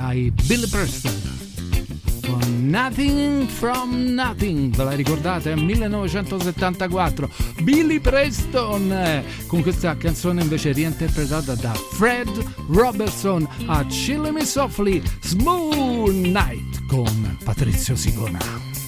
ai Billy Preston. Nothing from Nothing, ve la ricordate? 1974, Billy Preston con questa canzone invece reinterpretata da Fred Robertson a Chilling Me Softly, Smooth Night con Patrizio Sicona.